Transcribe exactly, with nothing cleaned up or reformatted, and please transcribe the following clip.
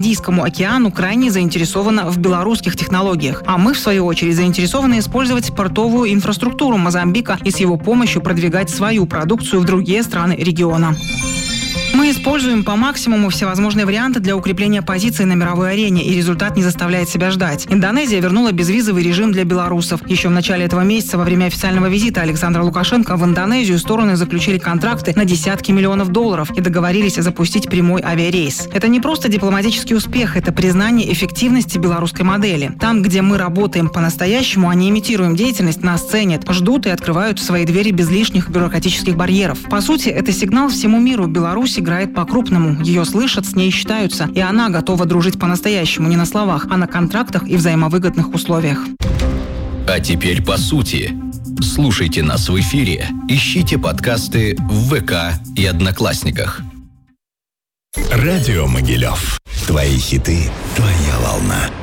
Индийскому океану крайне заинтересована в белорусских технологиях. А мы, в свою очередь, заинтересованы использовать портовую инфраструктуру Мозамбика и с его помощью продвигать свою продукцию в другие страны региона. Мы используем по максимуму всевозможные варианты для укрепления позиций на мировой арене, и результат не заставляет себя ждать. Индонезия вернула безвизовый режим для белорусов. Еще в начале этого месяца, во время официального визита Александра Лукашенко в Индонезию, стороны заключили контракты на десятки миллионов долларов и договорились запустить прямой авиарейс. Это не просто дипломатический успех, это признание эффективности белорусской модели. Там, где мы работаем по-настоящему, а не имитируем деятельность, нас ценят, ждут и открывают свои двери без лишних бюрократических барьеров. По сути, это сигнал всему миру. Беларусь играет по-крупному, ее слышат, с ней считаются, и она готова дружить по-настоящему, не на словах, а на контрактах и взаимовыгодных условиях. А теперь по сути. Слушайте нас в эфире, ищите подкасты в ВК и Одноклассниках. Радио Могилев. Твои хиты, твоя волна.